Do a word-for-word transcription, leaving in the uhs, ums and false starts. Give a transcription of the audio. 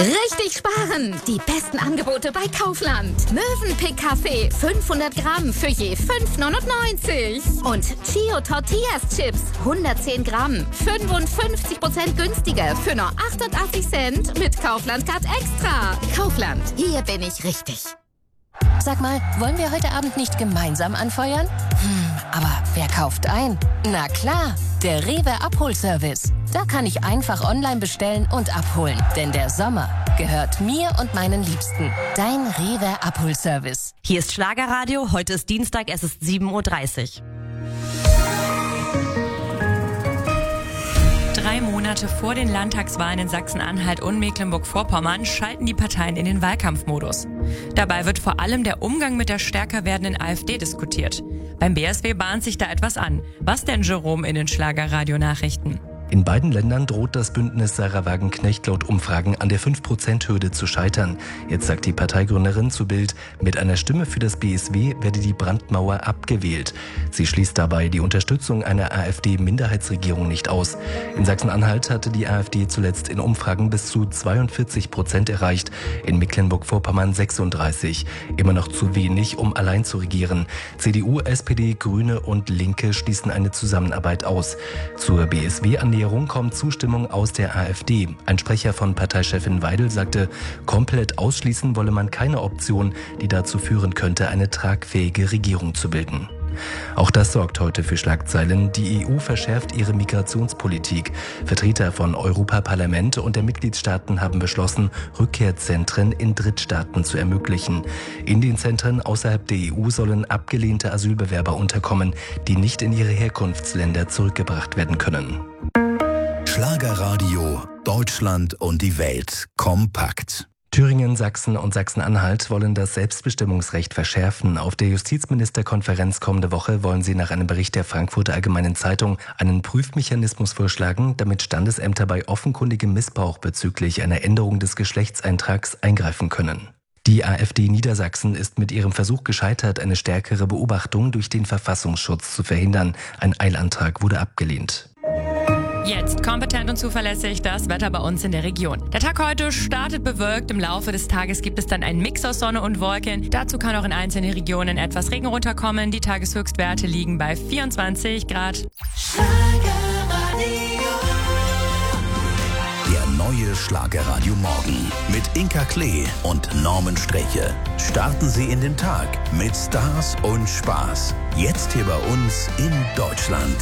Richtig sparen! Die besten Angebote bei Kaufland. Mövenpick Kaffee fünfhundert Gramm für je fünf neunundneunzig. Und Chio Tortillas Chips hundertzehn Gramm, fünfundfünfzig Prozent günstiger für nur achtundachtzig Cent mit Kaufland Card Extra. Kaufland, hier bin ich richtig. Sag mal, wollen wir heute Abend nicht gemeinsam anfeuern? Hm, aber wer kauft ein? Na klar, der Rewe Abholservice. Da kann ich einfach online bestellen und abholen. Denn der Sommer gehört mir und meinen Liebsten. Dein Rewe Abholservice. Hier ist Schlagerradio. Heute ist Dienstag, es ist sieben Uhr dreißig. Drei Monate vor den Landtagswahlen in Sachsen-Anhalt und Mecklenburg-Vorpommern schalten die Parteien in den Wahlkampfmodus. Dabei wird vor allem der Umgang mit der stärker werdenden AfD diskutiert. Beim B S W bahnt sich da etwas an. Was denn, Jerome, in den Schlagerradio-Nachrichten? In beiden Ländern droht das Bündnis Sarah Wagenknecht laut Umfragen an der fünf Prozent Hürde zu scheitern. Jetzt sagt die Parteigründerin zu Bild, mit einer Stimme für das B S W werde die Brandmauer abgewählt. Sie schließt dabei die Unterstützung einer AfD-Minderheitsregierung nicht aus. In Sachsen-Anhalt hatte die AfD zuletzt in Umfragen bis zu zweiundvierzig Prozent erreicht, in Mecklenburg-Vorpommern sechsunddreißig. Immer noch zu wenig, um allein zu regieren. C D U, S P D, Grüne und Linke schließen eine Zusammenarbeit aus. Zur B S W-Annäherung kommt Zustimmung aus der AfD. Ein Sprecher von Parteichefin Weidel sagte, komplett ausschließen wolle man keine Option, die dazu führen könnte, eine tragfähige Regierung zu bilden. Auch das sorgt heute für Schlagzeilen. Die E U verschärft ihre Migrationspolitik. Vertreter von Europaparlament und der Mitgliedstaaten haben beschlossen, Rückkehrzentren in Drittstaaten zu ermöglichen. In den Zentren außerhalb der E U sollen abgelehnte Asylbewerber unterkommen, die nicht in ihre Herkunftsländer zurückgebracht werden können. Schlagerradio, Deutschland und die Welt kompakt. Thüringen, Sachsen und Sachsen-Anhalt wollen das Selbstbestimmungsrecht verschärfen. Auf der Justizministerkonferenz kommende Woche wollen sie nach einem Bericht der Frankfurter Allgemeinen Zeitung einen Prüfmechanismus vorschlagen, damit Standesämter bei offenkundigem Missbrauch bezüglich einer Änderung des Geschlechtseintrags eingreifen können. Die AfD Niedersachsen ist mit ihrem Versuch gescheitert, eine stärkere Beobachtung durch den Verfassungsschutz zu verhindern. Ein Eilantrag wurde abgelehnt. Jetzt kompetent und zuverlässig das Wetter bei uns in der Region. Der Tag heute startet bewölkt. Im Laufe des Tages gibt es dann einen Mix aus Sonne und Wolken. Dazu kann auch in einzelnen Regionen etwas Regen runterkommen. Die Tageshöchstwerte liegen bei vierundzwanzig Grad. Der neue Schlagerradio Morgen mit Inka Klee und Norman Sträche. Starten Sie in den Tag mit Stars und Spaß. Jetzt hier bei uns in Deutschland.